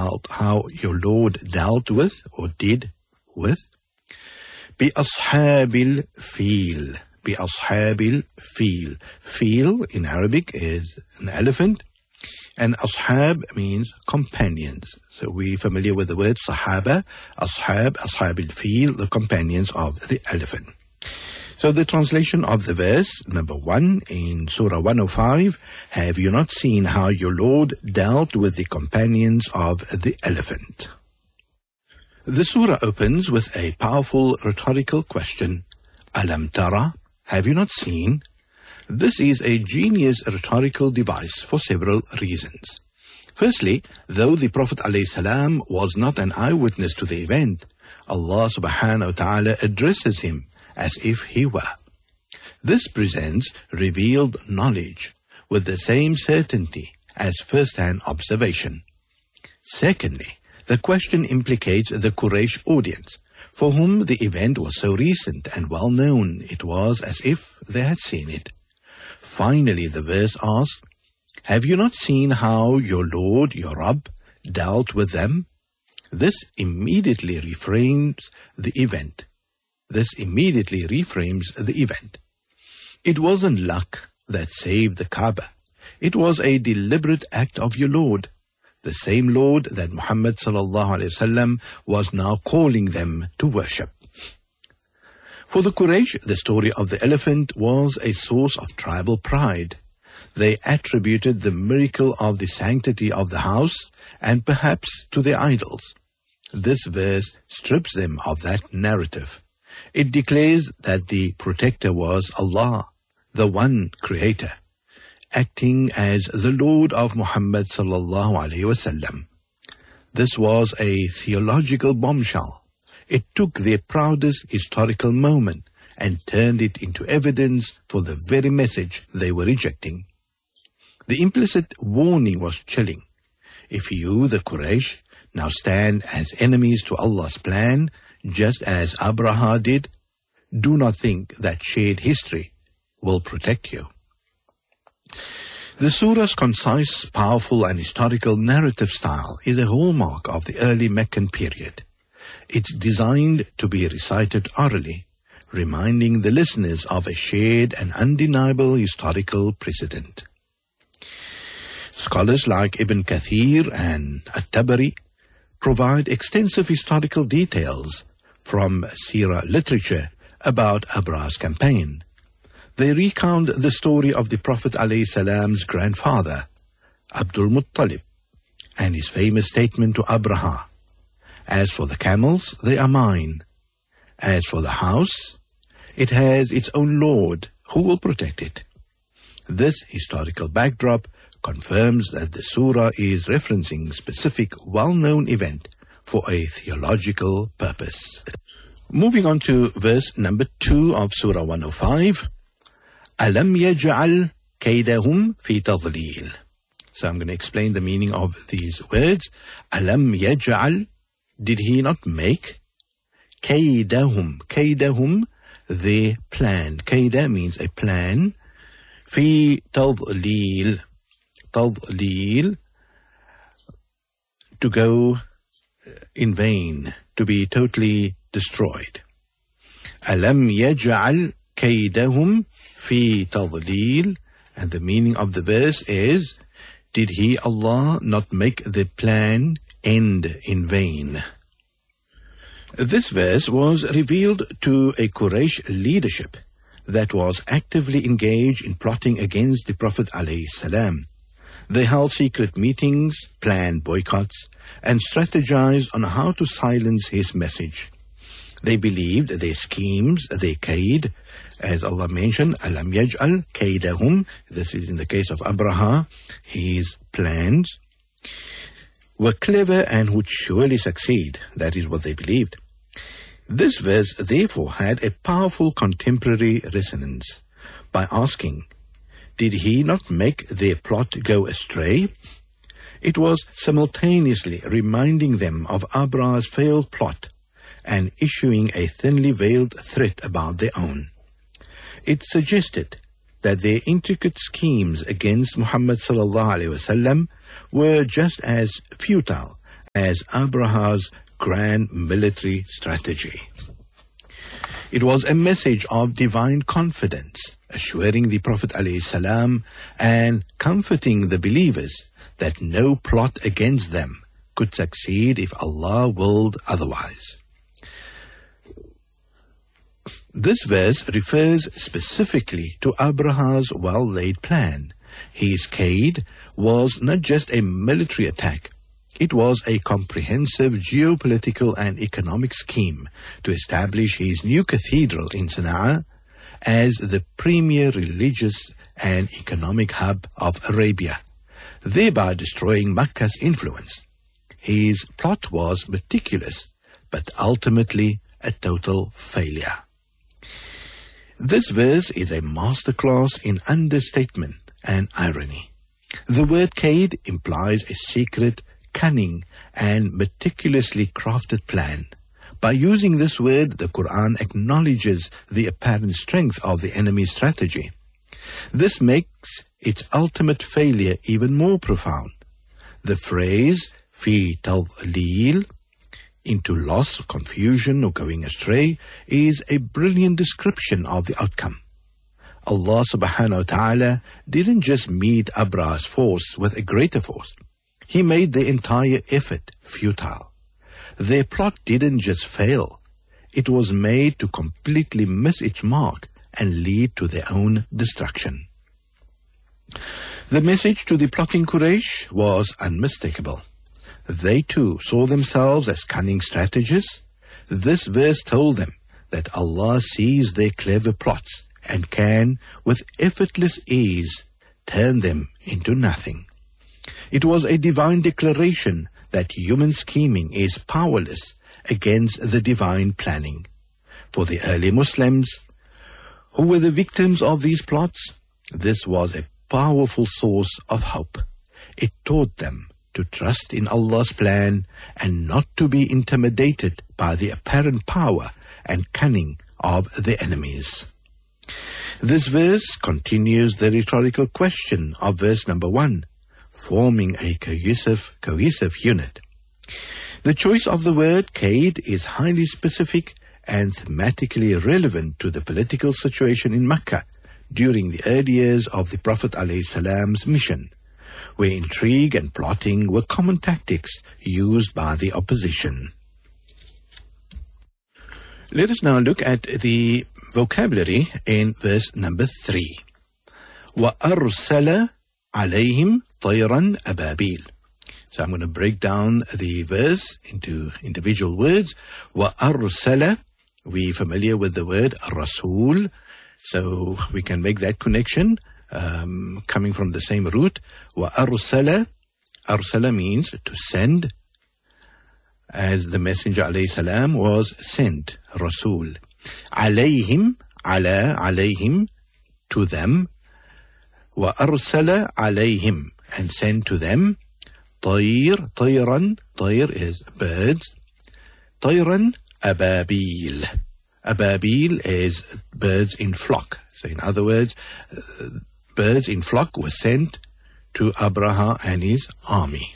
about how your Lord dealt with or did with بِأَصْحَابِ الْفِيلِ. بِأَصْحَابِ الْفِيلِ. Fil in Arabic is an elephant, and ashab means companions. So we're familiar with the word sahaba, ashab al-fil, the companions of the elephant. So the translation of the verse, number 1 in Surah 105, have you not seen how your Lord dealt with the companions of the elephant? The surah opens with a powerful rhetorical question. Alam tara, have you not seen? This is a genius rhetorical device for several reasons. Firstly, though the Prophet ﷺ was not an eyewitness to the event, Allah subhanahu wa ta'ala addresses him as if he were. This presents revealed knowledge with the same certainty as first-hand observation. Secondly, the question implicates the Quraysh audience, for whom the event was so recent and well known it was as if they had seen it. Finally, the verse asks, have you not seen how your Lord, your Rabb, dealt with them? This immediately reframes the event. It wasn't luck that saved the Kaaba. It was a deliberate act of your Lord, the same Lord that Muhammad ﷺ was now calling them to worship. For the Quraysh, the story of the elephant was a source of tribal pride. They attributed the miracle of the sanctity of the house and perhaps to their idols. This verse strips them of that narrative. It declares that the protector was Allah, the one creator, acting as the Lord of Muhammad ﷺ. This was a theological bombshell. It took their proudest historical moment and turned it into evidence for the very message they were rejecting. The implicit warning was chilling. If you, the Quraysh, now stand as enemies to Allah's plan, just as Abraha did, do not think that shared history will protect you. The surah's concise, powerful and historical narrative style is a hallmark of the early Meccan period. It's designed to be recited orally, reminding the listeners of a shared and undeniable historical precedent. Scholars like Ibn Kathir and At-Tabari provide extensive historical details from Seerah literature about Abraha's campaign. They recount the story of the Prophet ﷺ's grandfather, Abdul Muttalib, and his famous statement to Abraha, as for the camels, they are mine. As for the house, it has its own Lord who will protect it. This historical backdrop confirms that the surah is referencing specific well-known event for a theological purpose. Moving on to verse number 2 of Surah 105. Alam yaj'al kaydahum fi tadlil. So I'm going to explain the meaning of these words. Alam yaj'al, did he not make? Kaydahum, their plan. Kayda means a plan. Fi tadlil, to go in vain, to be totally destroyed. Alam yaj'al kaydahum fi tadlil, and the meaning of the verse is, did he, Allah, not make the plan end in vain? This verse was revealed to a Quraysh leadership that was actively engaged in plotting against the Prophet ﷺ. They held secret meetings, planned boycotts, and strategized on how to silence his message. They believed their schemes, their kaid, as Allah mentioned, Alam yaj'al kaydahum, this is in the case of Abraha, his plans, were clever and would surely succeed. That is what they believed. This verse therefore had a powerful contemporary resonance by asking, did he not make their plot go astray? It was simultaneously reminding them of Abraha's failed plot and issuing a thinly veiled threat about their own. It suggested that their intricate schemes against Muhammad ﷺ were just as futile as Abraha's grand military strategy. It was a message of divine confidence, assuring the Prophet ﷺ and comforting the believers that no plot against them could succeed if Allah willed otherwise. This verse refers specifically to Abraha's well-laid plan. His Kaid was not just a military attack. It was a comprehensive geopolitical and economic scheme to establish his new cathedral in Sana'a as the premier religious and economic hub of Arabia, thereby destroying Mecca's influence. His plot was meticulous, but ultimately a total failure. This verse is a masterclass in understatement and irony. The word Kaid implies a secret, cunning, and meticulously crafted plan. By using this word, the Quran acknowledges the apparent strength of the enemy's strategy. This makes its ultimate failure even more profound. The phrase, fi tadlil, into loss, confusion, or going astray, is a brilliant description of the outcome. Allah subhanahu wa ta'ala didn't just meet Abraha's force with a greater force. He made the entire effort futile. Their plot didn't just fail. It was made to completely miss its mark and lead to their own destruction. The message to the plotting Quraysh was unmistakable. They too saw themselves as cunning strategists. This verse told them that Allah sees their clever plots and can, with effortless ease, turn them into nothing. It was a divine declaration that human scheming is powerless against the divine planning. For the early Muslims, who were the victims of these plots, this was a powerful source of hope. It taught them to trust in Allah's plan and not to be intimidated by the apparent power and cunning of the enemies. This verse continues the rhetorical question of verse number 1, forming a cohesive unit. The choice of the word Kaid is highly specific and thematically relevant to the political situation in Mecca during the early years of the Prophet ﷺ's mission, where intrigue and plotting were common tactics used by the opposition. Let us now look at the vocabulary in verse number 3. وَأَرْسَلَ عَلَيْهِمْ طَيْرًا أَبَابِيلَ. So I'm going to break down the verse into individual words. وَأَرْسَلَ, we're familiar with the word Rasul, so we can make that connection coming from the same root. وَأَرْسَلَ, arsala means to send, as the Messenger ﷺ was sent, Rasul. عَلَيْهِمْ, ala, alayhim, to them. وَأَرْسَلَ عَلَيْهِمْ, and send to them. طَيْرًا, طَيْر is birds. طَيْرًا أَبَابِيل. Ababil is birds in flock. So in other words, birds in flock were sent to Abraha and his army.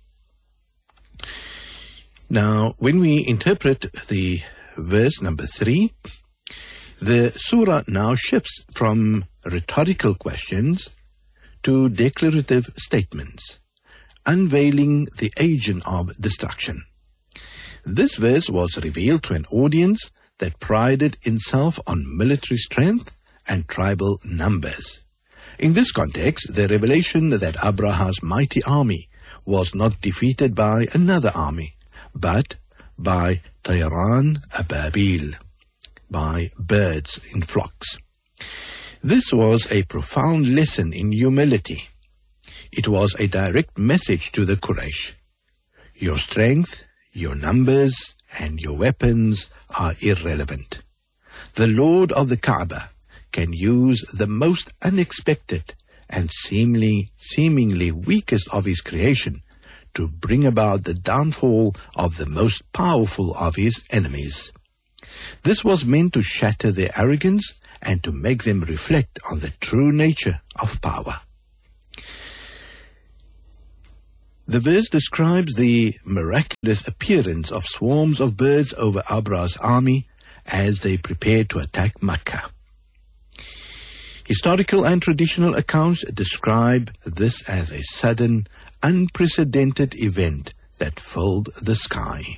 Now, when we interpret the verse number 3, the surah now shifts from rhetorical questions to declarative statements, unveiling the agent of destruction. This verse was revealed to an audience that prided itself on military strength and tribal numbers. In this context, the revelation that Abraha's mighty army was not defeated by another army, but by Tayran Ababil, by birds in flocks. This was a profound lesson in humility. It was a direct message to the Quraysh. Your strength, your numbers, and your weapons are irrelevant. The Lord of the Kaaba can use the most unexpected and seemingly weakest of his creation to bring about the downfall of the most powerful of his enemies. This was meant to shatter their arrogance and to make them reflect on the true nature of power. The verse describes the miraculous appearance of swarms of birds over Abraha's army as they prepared to attack Mecca. Historical and traditional accounts describe this as a sudden, unprecedented event that filled the sky.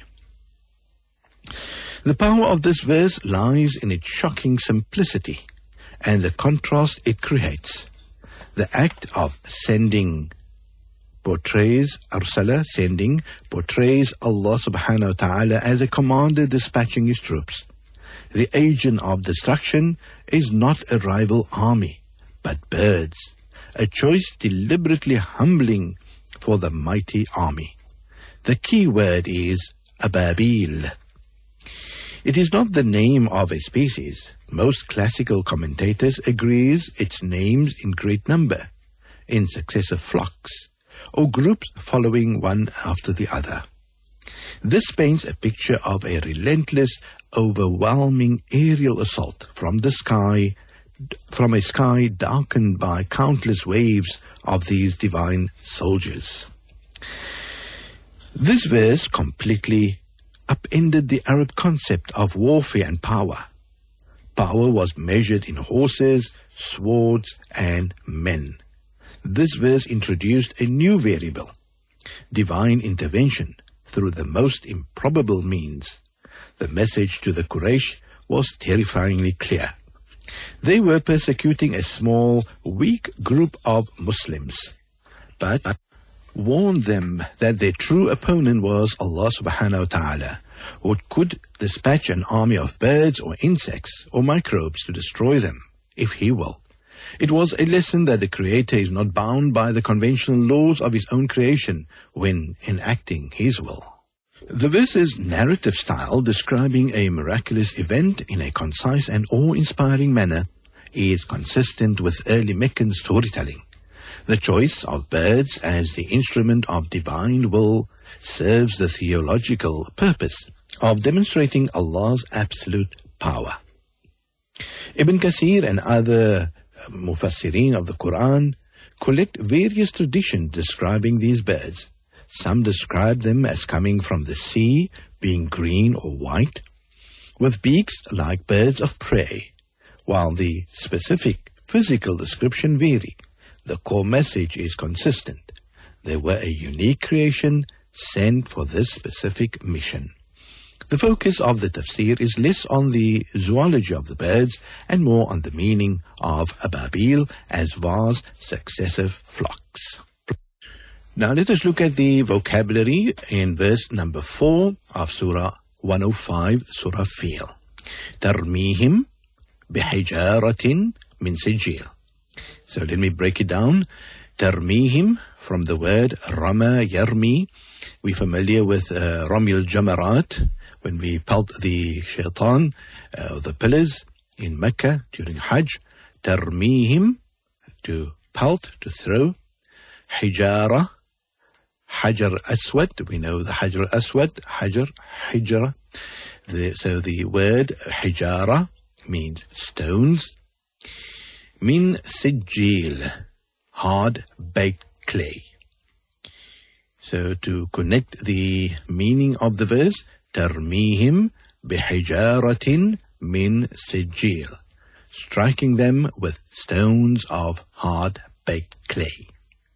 The power of this verse lies in its shocking simplicity and the contrast it creates. The act of sending portrays Allah subhanahu wa ta'ala as a commander dispatching his troops. The agent of destruction is not a rival army, but birds, a choice deliberately humbling for the mighty army. The key word is ababil. It is not the name of a species. Most classical commentators agrees its names in great number, in successive flocks, or groups following one after the other. This paints a picture of a relentless, overwhelming aerial assault from a sky darkened by countless waves of these divine soldiers. This verse completely upended the Arab concept of warfare and power. Power was measured in horses, swords, and men. This verse introduced a new variable, divine intervention through the most improbable means. The message to the Quraysh was terrifyingly clear. They were persecuting a small, weak group of Muslims, but warned them that their true opponent was Allah subhanahu wa ta'ala, who could dispatch an army of birds or insects or microbes to destroy them, if He will. It was a lesson that the Creator is not bound by the conventional laws of His own creation when enacting His will. The verse's narrative style, describing a miraculous event in a concise and awe-inspiring manner, is consistent with early Meccan storytelling. The choice of birds as the instrument of divine will serves the theological purpose of demonstrating Allah's absolute power. Ibn Kathir and other Mufassirin of the Quran collect various traditions describing these birds. Some describe them as coming from the sea, being green or white, with beaks like birds of prey, while the specific physical description vary. The core message is consistent. They were a unique creation sent for this specific mission. The focus of the tafsir is less on the zoology of the birds and more on the meaning of ababil as vast successive flocks. Now let us look at the vocabulary in verse number 4 of Surah 105, Surah Fil. Tarmihim bihijaratin min sijil. So let me break it down. Tarmihim, from the word Rama Yarmi. We're familiar with Ramil Jamarat, when we pelt the shaitan, the pillars in Mecca during Hajj. Tarmihim, to pelt, to throw. Hijara, Hajar Aswad, we know the Hajar Aswad, Hijra. So the word Hijara means stones. Min Sijil, hard-baked clay. So to connect the meaning of the verse, Tarmihim bihijaratin min sijil, striking them with stones of hard-baked clay.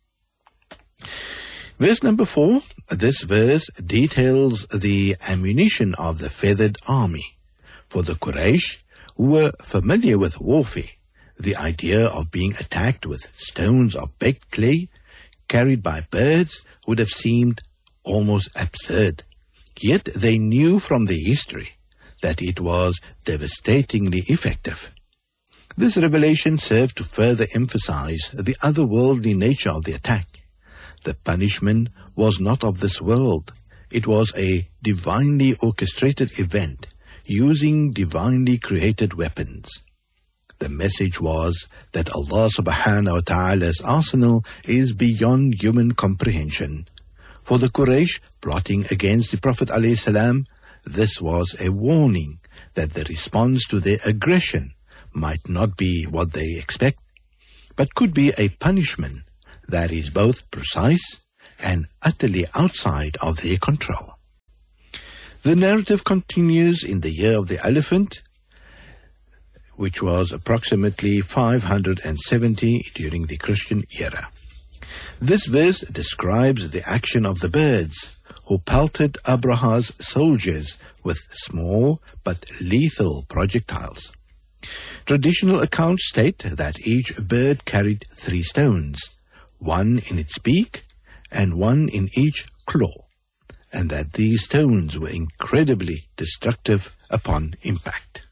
Verse number 4, this verse details the ammunition of the feathered army. For the Quraysh, who were familiar with warfare, the idea of being attacked with stones of baked clay carried by birds would have seemed almost absurd. Yet they knew from the history that it was devastatingly effective. This revelation served to further emphasize the otherworldly nature of the attack. The punishment was not of this world. It was a divinely orchestrated event using divinely created weapons. The message was that Allah subhanahu wa ta'ala's arsenal is beyond human comprehension. For the Quraysh plotting against the Prophet alayhi salam, this was a warning that the response to their aggression might not be what they expect, but could be a punishment that is both precise and utterly outside of their control. The narrative continues in the year of the elephant, which was approximately 570 during the Christian era. This verse describes the action of the birds who pelted Abraha's soldiers with small but lethal projectiles. Traditional accounts state that each bird carried 3 stones, one in its beak and one in each claw, and that these stones were incredibly destructive upon impact.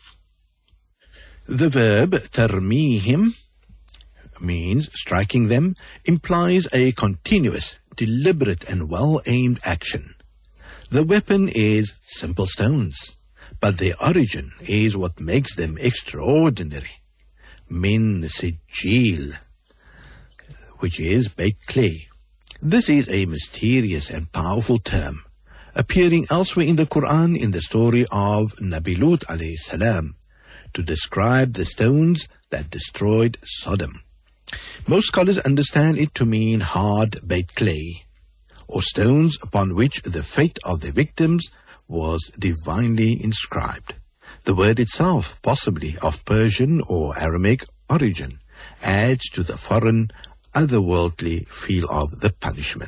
The verb tarmihim means striking them, implies a continuous, deliberate and well-aimed action. The weapon is simple stones, but their origin is what makes them extraordinary. Min sijil, which is baked clay. This is a mysterious and powerful term, appearing elsewhere in the Quran in the story of Nabi Lut alayhi salam, to describe the stones that destroyed Sodom. Most scholars understand it to mean hard baked clay, or stones upon which the fate of the victims was divinely inscribed. The word itself, possibly of Persian or Aramaic origin, adds to the foreign, otherworldly feel of the punishment.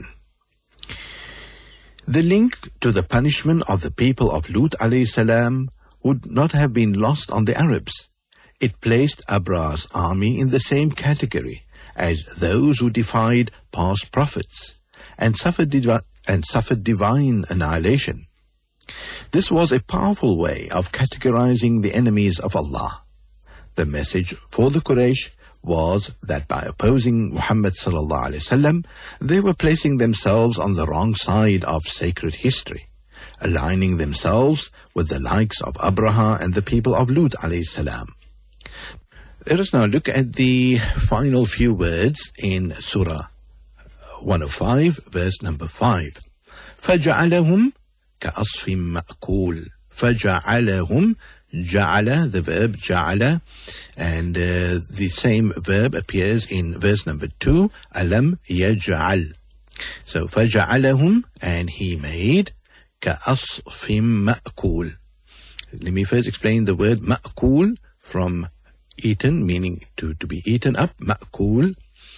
The link to the punishment of the people of Lut alayhi salam would not have been lost on the Arabs. It placed Abraha's army in the same category as those who defied past prophets and suffered divine annihilation. This was a powerful way of categorizing the enemies of Allah. The message for the Quraysh was that by opposing Muhammad sallallahu alaihi wasallam, they were placing themselves on the wrong side of sacred history, aligning themselves with the likes of Abraha and the people of Lut alayhi salam. Let us now look at the final few words in Surah 105, verse number 5. فَجَعَلَهُمْ كَأَصْفٍ مَأْكُولٍ. فَجَعَلَهُمْ, جَعَلَ, the verb جَعَلَ, and the same verb appears in verse number 2, أَلَمْ يَجْعَلْ. So فَجَعَلَهُمْ, and he made, كَأَصْفٍ مَأْكُولٍ. Let me first explain the word مَأْكُول, from eaten, meaning to be eaten up, ma'kul,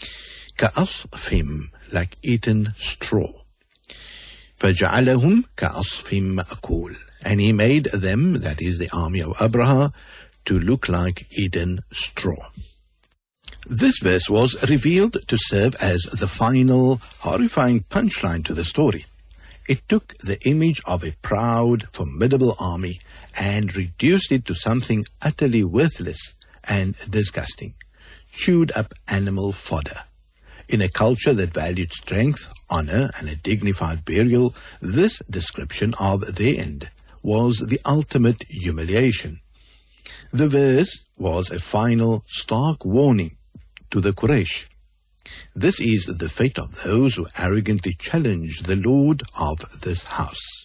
ka'asfim, like eaten straw. فَجَعَلَهُمْ كَأَصْفٍ مَأْكُولٍ. And he made them, that is the army of Abraha, to look like eaten straw. This verse was revealed to serve as the final, horrifying punchline to the story. It took the image of a proud, formidable army and reduced it to something utterly worthless and disgusting, chewed up animal fodder. In a culture that valued strength, honor, and a dignified burial, this description of their end was the ultimate humiliation. The verse was a final, stark warning to the Quraysh. This is the fate of those who arrogantly challenge the Lord of this house.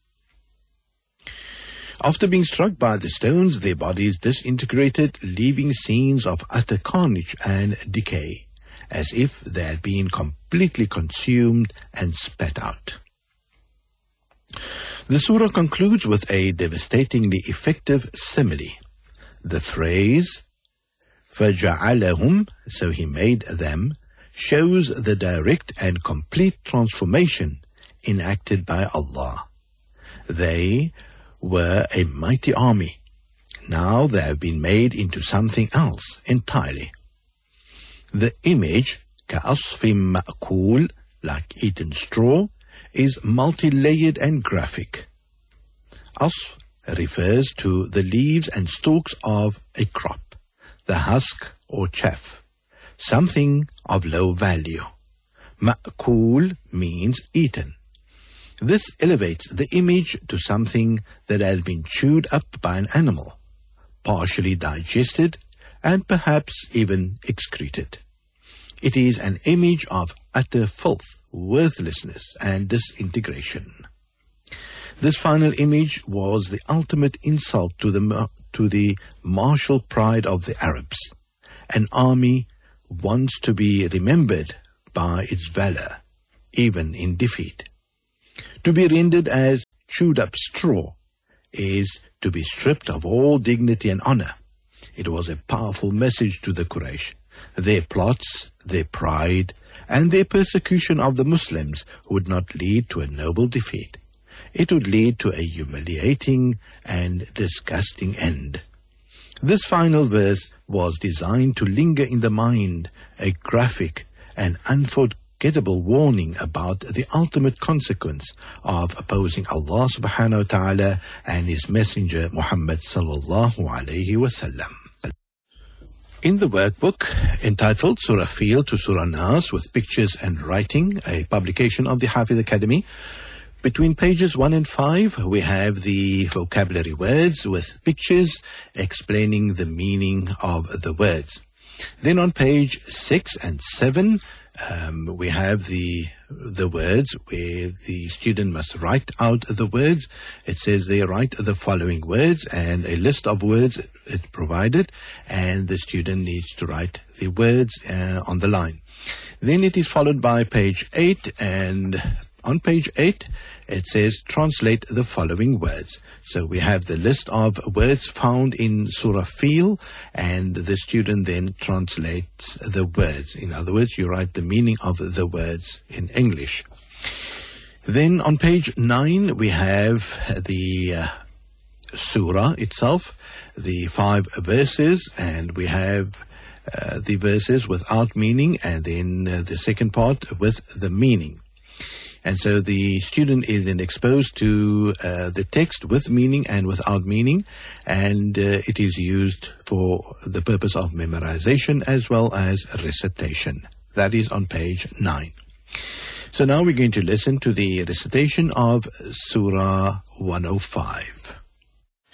After being struck by the stones, their bodies disintegrated, leaving scenes of utter carnage and decay, as if they had been completely consumed and spat out. The surah concludes with a devastatingly effective simile. The phrase, فَجَعَلَهُمْ, so he made them, shows the direct and complete transformation enacted by Allah. They were a mighty army. Now they have been made into something else entirely. The image, كَأَصْفٍ مَأْكُولٍ, like eaten straw, is multi-layered and graphic. Asf refers to the leaves and stalks of a crop, the husk or chaff, something of low value. Ma'kul means eaten. This elevates the image to something that has been chewed up by an animal, partially digested, and perhaps even excreted. It is an image of utter filth, worthlessness, and disintegration. This final image was the ultimate insult to the martial pride of the Arabs. An army wants to be remembered by its valor, even in defeat. To be rendered as chewed up straw is to be stripped of all dignity and honor. It was a powerful message to the Quraysh. Their plots, their pride, and their persecution of the Muslims would not lead to a noble defeat. It would lead to a humiliating and disgusting end. This final verse was designed to linger in the mind, a graphic and unforgettable warning about the ultimate consequence of opposing Allah subhanahu wa ta'ala and His Messenger Muhammad sallallahu alayhi wa sallam. In the workbook entitled Surah Fil to Surah Nas with Pictures and Writing, a publication of the Hafiz Academy, between pages 1 and 5, we have the vocabulary words with pictures explaining the meaning of the words. Then on page 6 and 7, we have the words where the student must write out the words. It says they write the following words, and a list of words is provided, and the student needs to write the words on the line. Then it is followed by page 8, and on page 8 it says translate the following words. So we have the list of words found in Surah Fil, and the student then translates the words. In other words, you write the meaning of the words in English. Then on page 9 we have the surah itself, the 5 verses, and we have the verses without meaning, and then the second part with the meaning. And so the student is then exposed to the text with meaning and without meaning, and it is used for the purpose of memorization as well as recitation. That is on page 9. So now we're going to listen to the recitation of Surah 105.